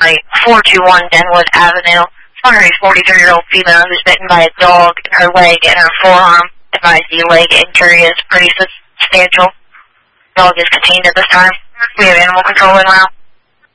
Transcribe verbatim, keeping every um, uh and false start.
County, four two one Denwood Avenue. Found a forty-three-year-old female who was bitten by a dog in her leg and her forearm. Advised the leg injury is pretty substantial. Dog is contained at this time. We have animal control in now.